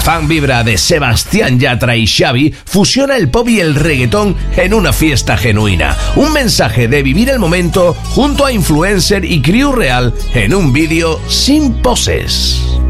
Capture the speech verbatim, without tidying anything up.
Fan Vibra de Sebastián Yatra y Xavi fusiona el pop y el reggaetón en una fiesta genuina. Un mensaje de vivir el momento junto a influencer y crew real en un vídeo sin poses.